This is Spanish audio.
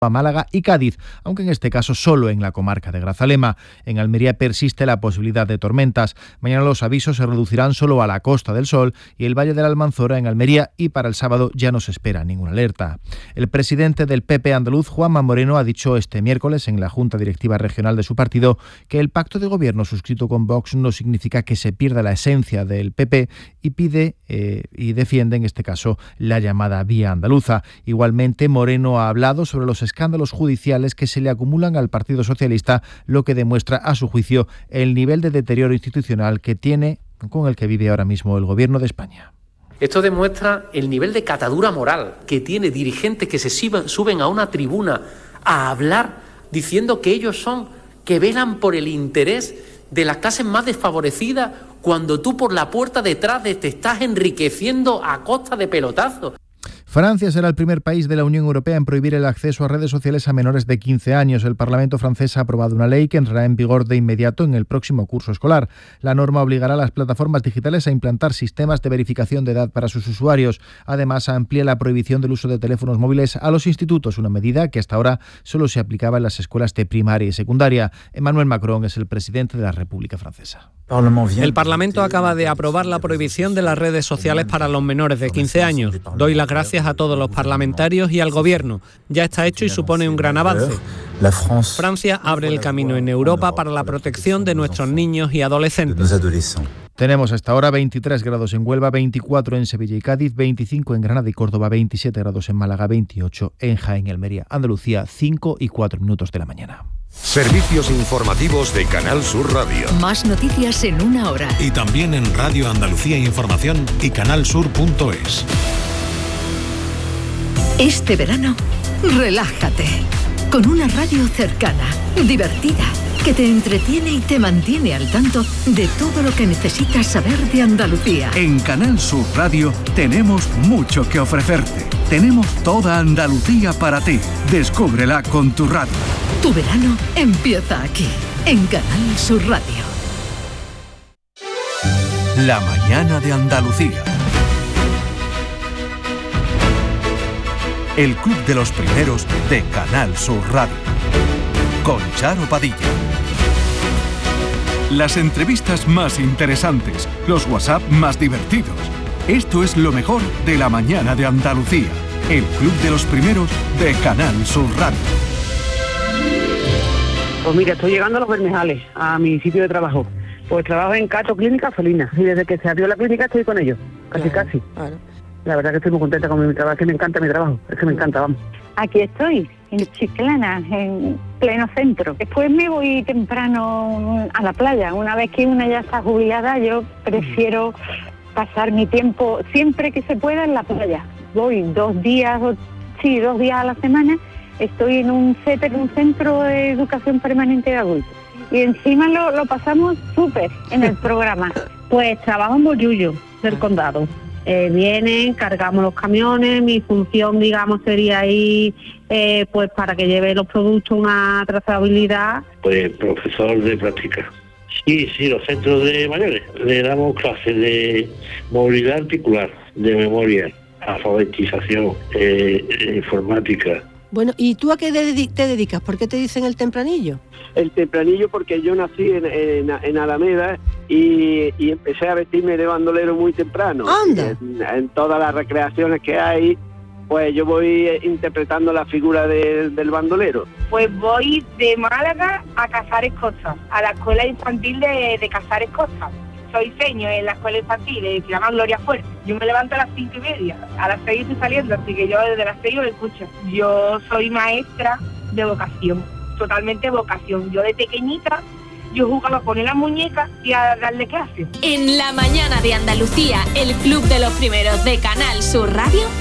a Málaga y Cádiz, aunque en este caso solo en la comarca de Grazalema. En Almería persiste la posibilidad de tormentas. Mañana los avisos se reducirán solo a la Costa del Sol y el Valle de la Almanzora en Almería, y para el sábado ya no se espera ninguna alerta. El presidente del PP andaluz, Juanma Moreno, ha dicho este miércoles en la Junta Directiva Regional de su partido que el pacto de gobierno suscrito con Vox no significa que se pierda la esencia del PP, y pide y defiende en este caso la llamada vía andaluza. Igualmente, Moreno ha hablado sobre los escándalos judiciales que se le acumulan al Partido Socialista, lo que demuestra, a su juicio, el nivel de deterioro institucional que tiene, con el que vive ahora mismo el Gobierno de España. Esto demuestra el nivel de catadura moral que tiene dirigentes que se suben a una tribuna a hablar diciendo que ellos son, que velan por el interés de las clases más desfavorecidas, cuando tú por la puerta detrás te estás enriqueciendo a costa de pelotazos. Francia será el primer país de la Unión Europea en prohibir el acceso a redes sociales a menores de 15 años. El Parlamento francés ha aprobado una ley que entrará en vigor de inmediato en el próximo curso escolar. La norma obligará a las plataformas digitales a implantar sistemas de verificación de edad para sus usuarios. Además, amplía la prohibición del uso de teléfonos móviles a los institutos, una medida que hasta ahora solo se aplicaba en las escuelas de primaria y secundaria. Emmanuel Macron es el presidente de la República Francesa. El Parlamento acaba de aprobar la prohibición de las redes sociales para los menores de 15 años. Doy las gracias a todos los parlamentarios y al Gobierno. Ya está hecho y supone un gran avance. Francia abre el camino en Europa para la protección de nuestros niños y adolescentes. Tenemos hasta ahora 23 grados en Huelva, 24 en Sevilla y Cádiz, 25 en Granada y Córdoba, 27 grados en Málaga, 28 en Jaén y Almería. Andalucía, 5:04 de la mañana. Servicios informativos de Canal Sur Radio. Más noticias en una hora. Y también en Radio Andalucía Información y canalsur.es. Este verano, relájate. Con una radio cercana, divertida, que te entretiene y te mantiene al tanto de todo lo que necesitas saber de Andalucía. En Canal Sur Radio tenemos mucho que ofrecerte. Tenemos toda Andalucía para ti. Descúbrela con tu radio. Tu verano empieza aquí, en Canal Sur Radio. La mañana de Andalucía. El Club de los Primeros de Canal Sur Radio. Con Charo Padilla. Las entrevistas más interesantes, los WhatsApp más divertidos. Esto es lo mejor de la mañana de Andalucía. El Club de los Primeros de Canal Sur Radio. Pues mira, estoy llegando a Los Bermejales, a mi sitio de trabajo. Pues trabajo en Cato Clínica Felina, y desde que se abrió la clínica estoy con ellos, casi. Claro. La verdad que estoy muy contenta con mi trabajo, es que me encanta mi trabajo, es que me encanta, vamos. Aquí estoy, en Chiclana, en pleno centro. Después me voy temprano a la playa. Una vez que una ya está jubilada, yo prefiero pasar mi tiempo siempre que se pueda en la playa. Voy 2 días a la semana. Estoy en un CEPER, un centro de educación permanente de adultos. Y encima lo pasamos súper en el programa. Pues trabajo en Bollullo, del condado. Vienen, cargamos los camiones, mi función, digamos, sería ir pues para que lleve los productos una trazabilidad. Pues profesor de práctica. Sí, los centros de mayores. Le damos clases de movilidad articular, de memoria, alfabetización, informática. Bueno, ¿y tú a qué te dedicas? ¿Por qué te dicen el tempranillo? El tempranillo porque yo nací en Alameda y empecé a vestirme de bandolero muy temprano. ¡Anda! En todas las recreaciones que hay, pues yo voy interpretando la figura del bandolero. Pues voy de Málaga a Casares Costa, a la escuela infantil de Casares Costa. Soy seño en la escuela infantil, se llama Gloria Fuerte. Yo me levanto a las 5:30, a las 6 estoy saliendo, así que yo desde las 6 lo escucho. Yo soy maestra de vocación, totalmente vocación. Yo de pequeñita, yo jugaba a poner las muñecas y a darle clases. En la mañana de Andalucía, el Club de los Primeros de Canal Sur Radio